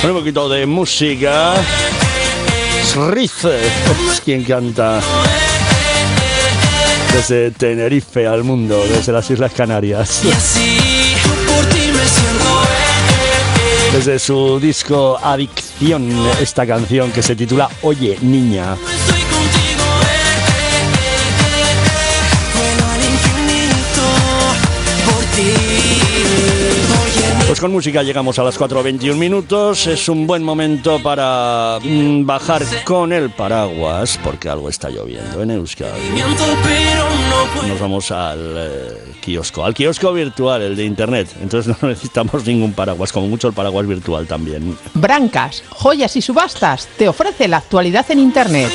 Un poquito de música. Rice es quien canta desde Tenerife al mundo, desde las Islas Canarias. Desde su disco Adicción, esta canción que se titula Oye, niña. Pues con música llegamos a las 4:21 minutos. Es un buen momento para bajar con el paraguas, porque algo está lloviendo en Euskadi. Nos vamos al kiosco virtual, el de internet. Entonces no necesitamos ningún paraguas, como mucho el paraguas virtual también. Brancas, Joyas y Subastas te ofrece la actualidad en internet.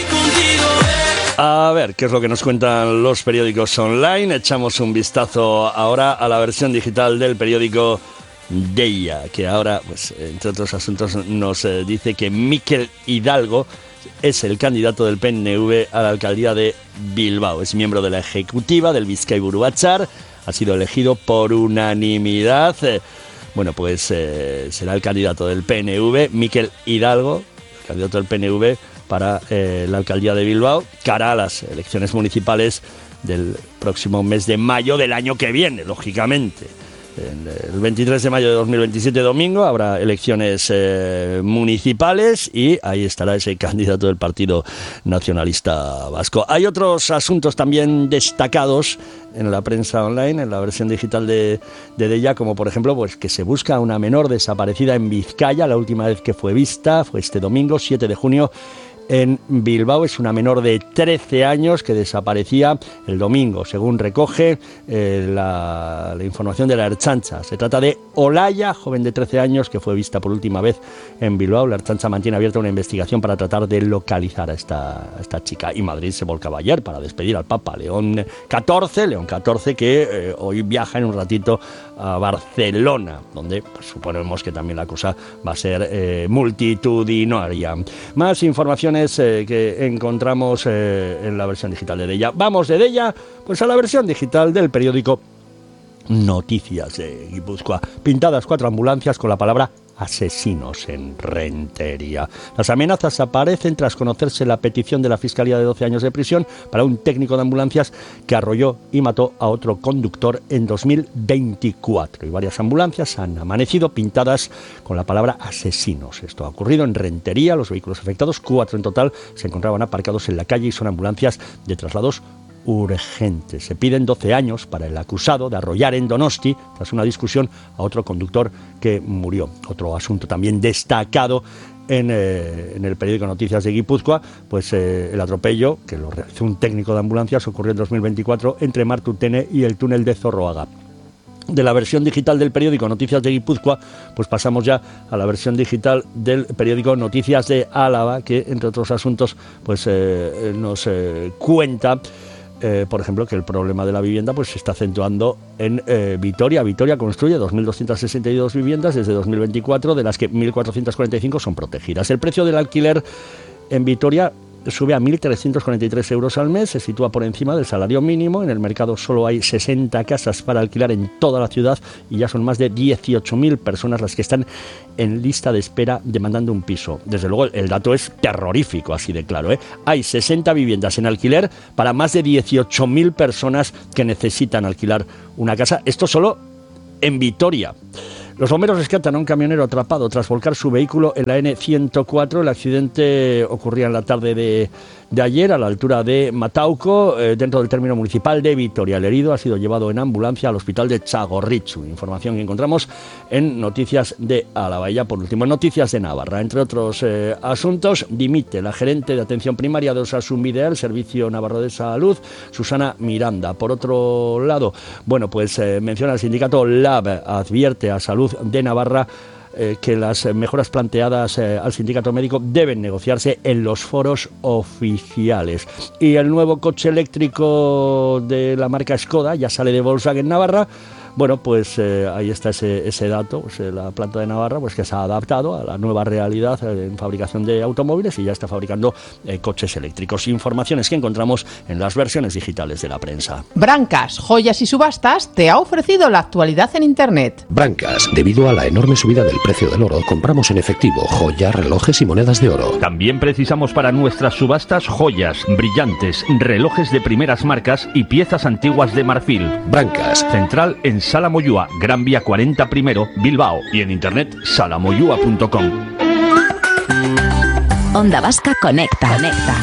A ver, ¿qué es lo que nos cuentan los periódicos online? Echamos un vistazo ahora a la versión digital del periódico Deia, que ahora, pues, entre otros asuntos, nos dice que Mikel Hidalgo es el candidato del PNV a la alcaldía de Bilbao. Es miembro de la ejecutiva del Bizkaiburu Batzar, ha sido elegido por unanimidad. Bueno, pues será el candidato del PNV, Mikel Hidalgo, candidato del PNV para la alcaldía de Bilbao, cara a las elecciones municipales del próximo mes de mayo del año que viene, lógicamente. El 23 de mayo de 2027, domingo, habrá elecciones municipales y ahí estará ese candidato del Partido Nacionalista Vasco. Hay otros asuntos también destacados en la prensa online, en la versión digital de Deia, como por ejemplo, pues que se busca a una menor desaparecida en Vizcaya. La última vez que fue vista fue este domingo, 7 de junio, en Bilbao. Es una menor de 13 años que desaparecía el domingo, según recoge la información de la Ertzaintza. Se trata de Olaya, joven de 13 años, que fue vista por última vez en Bilbao. La Ertzaintza mantiene abierta una investigación para tratar de localizar a esta chica. Y Madrid se volcaba ayer para despedir al Papa León XIV, que hoy viaja en un ratito a Barcelona, donde pues, suponemos que también la cosa va a ser multitudinaria. Más informaciones que encontramos en la versión digital de Deia. Vamos de Deia pues a la versión digital del periódico Noticias de Guipúzcoa. Pintadas 4 ambulancias con la palabra asesinos en Rentería. Las amenazas aparecen tras conocerse la petición de la Fiscalía de 12 años de prisión para un técnico de ambulancias que arrolló y mató a otro conductor en 2024. Y varias ambulancias han amanecido pintadas con la palabra asesinos. Esto ha ocurrido en Rentería. Los vehículos afectados, 4 en total, se encontraban aparcados en la calle y son ambulancias de traslados urgentes. Se piden 12 años para el acusado de arrollar en Donosti, tras una discusión, a otro conductor que murió. Otro asunto también destacado en el periódico Noticias de Guipúzcoa, pues el atropello que lo realizó un técnico de ambulancias ocurrió en 2024 entre Martutene y el túnel de Zorroaga. De la versión digital del periódico Noticias de Guipúzcoa, pues pasamos ya a la versión digital del periódico Noticias de Álava, que entre otros asuntos pues nos cuenta por ejemplo, que el problema de la vivienda pues se está acentuando en Vitoria. Vitoria construye 2.262 viviendas desde 2024, de las que 1.445 son protegidas. El precio del alquiler en Vitoria sube a 1.343 euros al mes, se sitúa por encima del salario mínimo. En el mercado solo hay 60 casas para alquilar en toda la ciudad y ya son más de 18.000 personas las que están en lista de espera demandando un piso. Desde luego el dato es terrorífico, así de claro, ¿eh? Hay 60 viviendas en alquiler para más de 18.000 personas que necesitan alquilar una casa. Esto solo en Vitoria. Los bomberos rescatan a un camionero atrapado tras volcar su vehículo en la N104. El accidente ocurría en la tarde de ayer a la altura de Matauco, dentro del término municipal de Vitoria. El herido ha sido llevado en ambulancia al hospital de Txagorritxu. Información que encontramos en Noticias de Álava. Y ya por último, en Noticias de Navarra. Entre otros asuntos, dimite la gerente de atención primaria de Osasun Bidea, el Servicio Navarro de Salud, Susana Miranda. Por otro lado, bueno, pues menciona el sindicato LAB, advierte a Salud de Navarra que las mejoras planteadas al sindicato médico deben negociarse en los foros oficiales. Y el nuevo coche eléctrico de la marca Skoda ya sale de Volkswagen Navarra. Bueno, pues ahí está ese dato, pues, la planta de Navarra, pues que se ha adaptado a la nueva realidad en fabricación de automóviles y ya está fabricando coches eléctricos. Informaciones que encontramos en las versiones digitales de la prensa. Brancas, Joyas y Subastas te ha ofrecido la actualidad en Internet. Brancas, debido a la enorme subida del precio del oro, compramos en efectivo joyas, relojes y monedas de oro. También precisamos para nuestras subastas joyas, brillantes, relojes de primeras marcas y piezas antiguas de marfil. Brancas. Central en Sala Moyúa, Gran Vía 40 I, Bilbao. Y en internet salamoyua.com. Onda Vasca Conecta.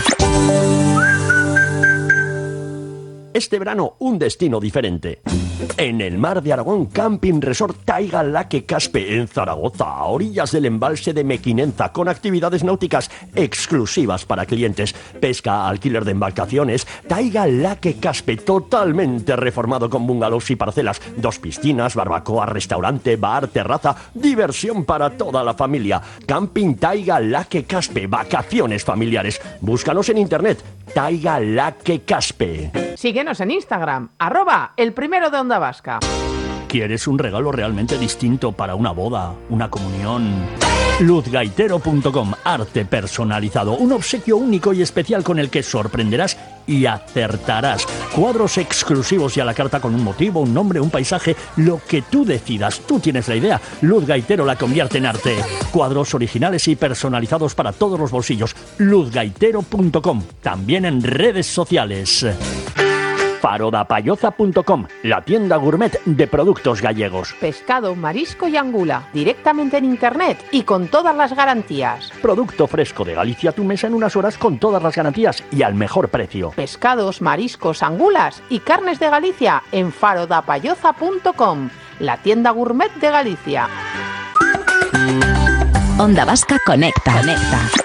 Este verano, un destino diferente. En el mar de Aragón, Camping Resort Taiga Laque Caspe, en Zaragoza, a orillas del embalse de Mequinenza, con actividades náuticas exclusivas para clientes, pesca, alquiler de embarcaciones. Taiga Laque Caspe, totalmente reformado con bungalows y parcelas, 2 piscinas, barbacoa, restaurante, bar, terraza, diversión para toda la familia. Camping Taiga Laque Caspe, vacaciones familiares. Búscanos en internet, Taiga Laque Caspe. Síguenos en Instagram, @elprimero de Onda Vasca. ¿Quieres un regalo realmente distinto para una boda, una comunión? Luzgaitero.com, arte personalizado, un obsequio único y especial con el que sorprenderás y acertarás. Cuadros exclusivos y a la carta con un motivo, un nombre, un paisaje, lo que tú decidas. Tú tienes la idea. Luz Gaitero la convierte en arte. Cuadros originales y personalizados para todos los bolsillos. Luzgaitero.com, también en redes sociales. Farodapayoza.com, la tienda gourmet de productos gallegos. Pescado, marisco y angula, directamente en Internet y con todas las garantías. Producto fresco de Galicia a tu mesa en unas horas con todas las garantías y al mejor precio. Pescados, mariscos, angulas y carnes de Galicia en farodapayoza.com, la tienda gourmet de Galicia. Onda Vasca Conecta.